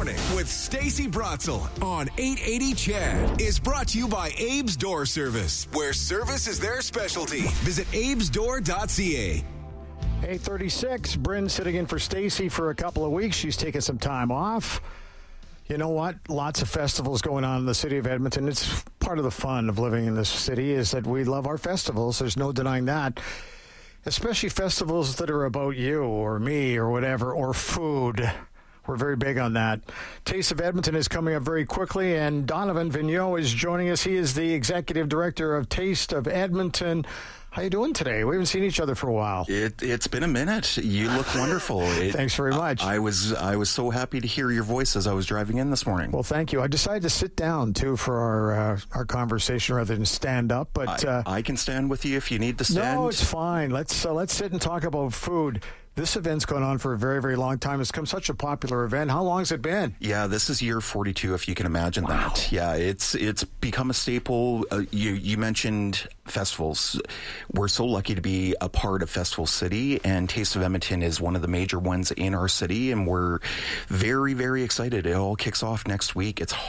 Morning with Stacey Bratzel on 880 CHED is brought to you by Abe's Door Service, where service is their specialty. Visit abesdoor.ca. 8:36. Bryn sitting in for Stacey for a couple of weeks. She's taking some time off. You know what? Lots of festivals going on in the city of Edmonton. It's part of the fun of living in this city is that we love our festivals. There's no denying that. Especially festivals that are about you or me or whatever, or food. We're very big on that. Taste of Edmonton is coming up very quickly, and Donovan Vigneault is joining us. He is the executive director of Taste of Edmonton. How you doing today? We haven't seen each other for a while. It's been a minute. You look wonderful. Thanks very much. I was so happy to hear your voice as I was driving in this morning. Well, thank you. I decided to sit down too for our conversation rather than stand up. But I can stand with you if you need to stand. No, it's fine. Let's sit and talk about food. This event's gone on for a very, very long time. It's become such a popular event. How long has it been? Yeah, this is year 42, if you can imagine that. Yeah, it's become a staple. You mentioned festivals. We're so lucky to be a part of Festival City, and Taste of Edmonton is one of the major ones in our city, and we're very, very excited. It all kicks off next week. It's